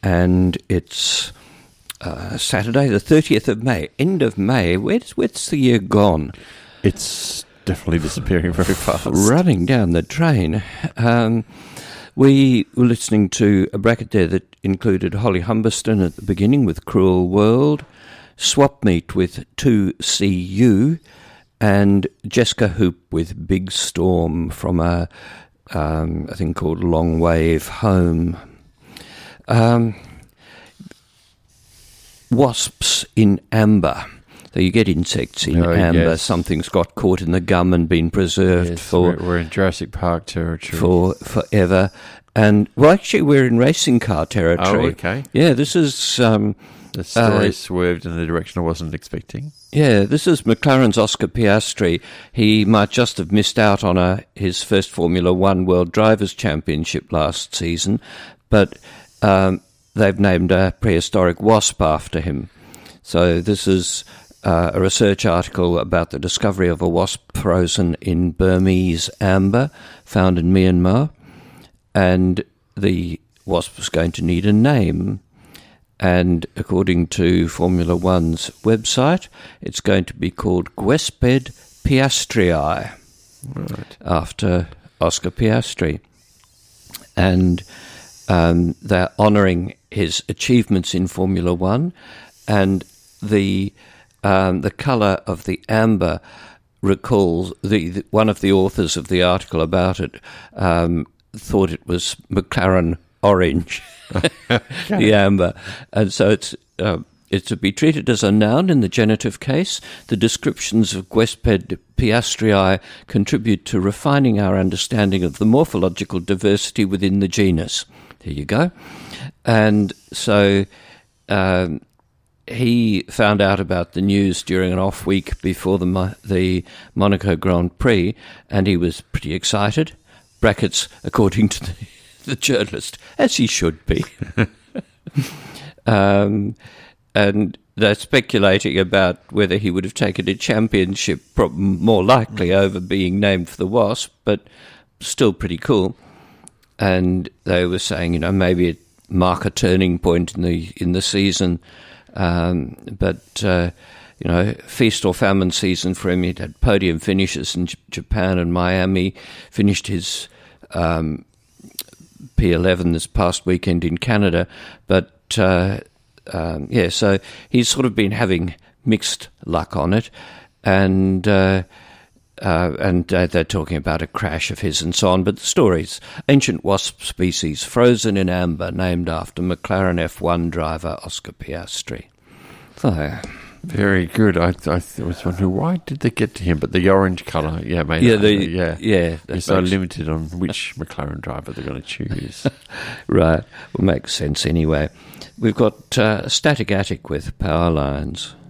and it's Saturday, the 30th of May, end of May. Where's the year gone? It's definitely disappearing very fast. Running down the drain. We were listening to a bracket there that included Holly Humberston at the beginning with Cruel World, Swap Meet with 2CU, and Jessica Hoop with Big Storm from a thing called Long Wave Home. Wasps in amber. So you get insects in amber. Yes. Something's got caught in the gum and been preserved for... We're in Jurassic Park territory. For forever. And, well, actually, we're in racing car territory. Oh, okay. Yeah, this is... the story swerved in the direction I wasn't expecting. Yeah, this is McLaren's Oscar Piastri. He might just have missed out on his first Formula One World Drivers' Championship last season, but... they've named a prehistoric wasp after him. So this is a research article about the discovery of a wasp frozen in Burmese amber found in Myanmar. And the wasp was going to need a name. And according to Formula One's website, it's going to be called Gwesped Piastrii, right, after Oscar Piastri. And... they're honouring his achievements in Formula One, and the colour of the amber recalls one of the authors of the article about it thought it was McLaren orange, the amber, and so it's to be treated as a noun in the genitive case. The descriptions of Gwesped Piastrii contribute to refining our understanding of the morphological diversity within the genus. There you go. And so he found out about the news during an off week before the Monaco Grand Prix, and he was pretty excited. Brackets, according to the journalist, as he should be. And they're speculating about whether he would have taken a championship, more likely over being named for the Wasp, but still pretty cool. And they were saying, maybe it mark a turning point in the season, but feast or famine season for him. He'd had podium finishes in Japan and Miami. Finished his P11 this past weekend in Canada, but so he's sort of been having mixed luck on it, and they're talking about a crash of his and so on. But the story's ancient wasp species frozen in amber, named after McLaren F1 driver Oscar Piastri. So, very good. I was wondering, why did they get to him? But the orange colour, they're so limited on which McLaren driver they're going to choose. Right, will make sense anyway. We've got Static Attic with Power Lines.